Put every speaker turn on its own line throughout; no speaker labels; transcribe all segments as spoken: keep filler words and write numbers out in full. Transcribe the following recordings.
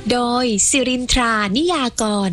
โดยสิรินทรานิยากร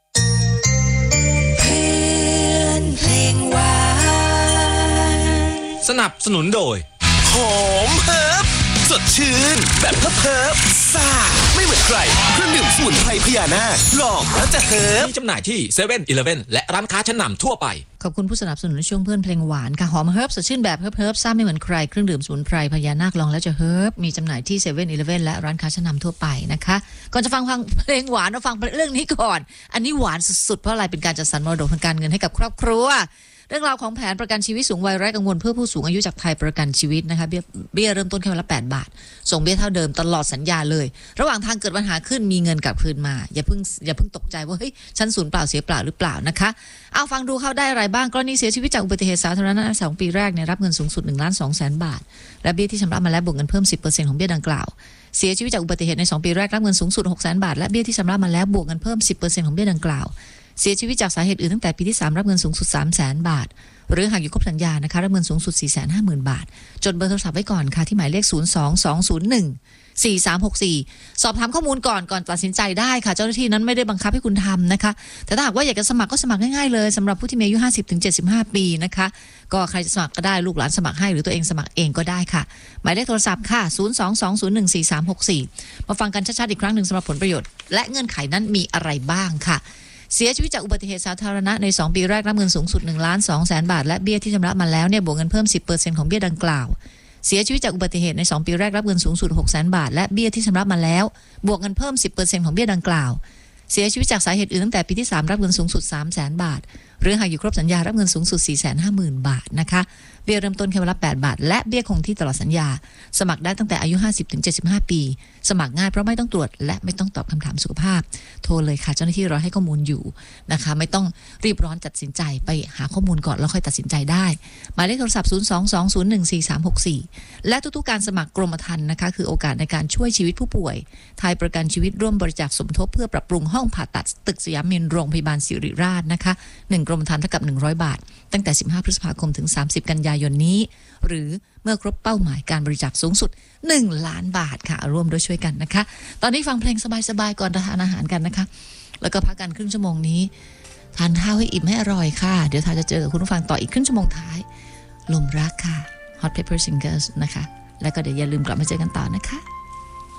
เพื่อนเพลงหวาน
สนับสนุนโดย
หอมเฮิร์บสดชื่นแบบเฮิร์บเฮิร์บซ่าไม่เหมือนใครเครื่องดื่มสมุนไพรพญานาคลองแล้วจะเฮิร์บ
มีจำหน่ายที่เซเว่นอีเลฟเว่นและร้านค้าชั้นนำทั่วไป
ขอบคุณผู้สนับสนุนในช่วงเพื่อนเพลงหวานค่ะหอมเฮิร์บสดชื่นแบบเฮิร์บเฮิร์บซ่าไม่เหมือนใครเครื่องดื่มสมุนไพรพญานาคลองแล้วจะเฮิร์บมีจำหน่ายที่เซเว่นอีเลฟเว่นและร้านค้าชั้นนำทั่วไปนะคะก่อนจะฟังฟังเพลงหวานเราฟังเรื่องนี้ก่อนอันนี้หวานสุดๆเพราะอะไรเป็นการจัดสรรมรดกทางการเงินให้กับครอบครัวเรื่องราวของแผนประกันชีวิตสูงวัยไร้กังวลเพื่อผู้สูงอายุจากไทยประกันชีวิตนะคะเบี้ยเบี้ยเริ่มต้นแค่วันละแปดบาทส่งเบี้ยเท่าเดิมตลอดสัญญาเลยระหว่างทางเกิดปัญหาขึ้นมีเงินกลับคืนมาอย่าเพิ่งอย่าเพิ่งตกใจว่าเฮ้ยฉันสูญเปล่าเสียเปล่าหรือเปล่านะคะเอาฟังดูเข้าได้อะไรบ้างกรณีเสียชีวิตจากอุบัติเหตุสาธารณะสองปีแรกเนี่ยรับเงินสูงสุดหนึ่งล้านสองแสนบาทและเบี้ยที่ชำระมาแล้วบวกเงินเพิ่ม สิบเปอร์เซ็นต์ ของเบี้ยดังกล่าวเสียชีวิตจากอุบัติเหตุในสองปีแรกรับเงินสูงสุดหกแสนบาทและเบี้ยที่ชำระมาแล้วบวกเงินเพิ่ม สิบเปอร์เซ็นต์ ของเบี้ยดังกล่าวเสียชีวิตจากสาเหตุอื่นตั้งแต่ปีที่สามรับเงินสูงสุด สามแสนบาทหรือหากอยู่ครบสัญญานะคะรับเงินสูงสุด สี่แสนห้าหมื่น บาทจดเบอร์โทรศัพท์ไว้ก่อนค่ะที่หมายเลขศูนย์ สอง สอง ศูนย์ หนึ่ง สี่ สาม หก สี่สอบถามข้อมูลก่อนก่อนตัดสินใจได้ค่ะเจ้าหน้าที่นั้นไม่ได้บังคับให้คุณทำนะคะแต่ถ้าหากว่าอยากจะสมัครก็สมัครง่ายๆเลยสำหรับผู้ที่มีอายุ ห้าสิบถึงเจ็ดสิบห้า ปีนะคะก็ใครจะสมัครก็ได้ลูกหลานสมัครให้หรือตัวเองสมัครเองก็ได้ค่ะหมายเลขโทรศัพท์ค่ะศูนย์ สอง สอง ศูนย์ หนึ่ง สี่ สาม หก สี่มาฟังกันชัดๆอีกครั้งหนึ่งสำหรับผลประโยชน์และเงื่อนไขนั้นมีอะไรบ้างค่ะเสียชีวิตจากอุบัติเหตุสาธารณะในสองปีแรกรับเงินสูงสุดหนึ่งล้านสองแสนบาทและเบี้ยที่ชำระมาแล้วเนี่ยบวกเงินเพิ่ม สิบเปอร์เซ็นต์ ของเบี้ยดังกล่าวเสียชีวิตจากอุบัติเหตุในสองปีแรกรับเงินสูงสุดหกแสนบาทและเบี้ยที่ชำระมาแล้วบวกเงินเพิ่ม สิบเปอร์เซ็นต์ ของเบี้ยดังกล่าวเสียชีวิตจากสาเหตุอื่นตั้งแต่ปีที่สามรับเงินสูงสุด สามแสนบาทหรือหากอยู่ครบสัญญารับเงินสูงสุด สี่แสนห้าหมื่น บาทนะคะเบี้ยเริ่มต้นแค่วันละแปดบาทและเบี้ยคงที่ตลอดสัญญาสมัครได้ตั้งแต่อายุ ห้าสิบถึงเจ็ดสิบห้า ปีสมัครง่ายเพราะไม่ต้องตรวจและไม่ต้องตอบคำถามสุขภาพโทรเลยค่ะเจ้าหน้าที่รอให้ข้อมูลอยู่นะคะไม่ต้องรีบร้อนตัดสินใจไปหาข้อมูลก่อนแล้วค่อยตัดสินใจได้หมายเลขโทรศัพท์ศูนย์ สอง สอง ศูนย์ หนึ่ง สี่ สาม หก สี่และทุกๆการสมัครกรมธรรม์นะคะคือโอกาสในการช่วยชีวิตผู้ป่วยไทยประกันชีวิตร่วมบริจาคสมทบเพื่อปรับปรุงห้องผ่าตัดตึกสยามมินโรงพยาบาลศิริราชนะคะหนึ่งกรมธรรม์เท่ากับหนึ่งร้อยบาทตั้งแต่สิบห้าพฤษภาคมถึงสามสิบกันยายนนี้หรือเมื่อครบเป้าหมายการบริจาคสูงสุดหนึ่งล้านบาทค่ะร่วมด้วยช่วยกันนะคะตอนนี้ฟังเพลงสบายๆก่อนทานอาหารกันนะคะแล้วก็พักกันครึ่งชั่วโมงนี้ทานข้าวให้อิ่มให้อร่อยค่ะเดี๋ยวทานจะเจอกับคุณผู้ฟังต่ออีกครึ่งชั่วโมงท้ายลมรักค่ะ Hot Pepper Singers นะคะแล้วก็เดี๋ยวอย่าลืมกลับมาเจอกันต่อนะคะ